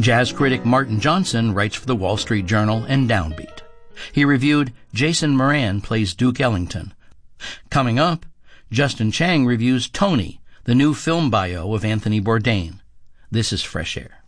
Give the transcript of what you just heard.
Jazz critic Martin Johnson writes for the Wall Street Journal and Downbeat. He reviewed Jason Moran Plays Duke Ellington. Coming up, Justin Chang reviews Tony, the new film bio of Anthony Bourdain. This is Fresh Air.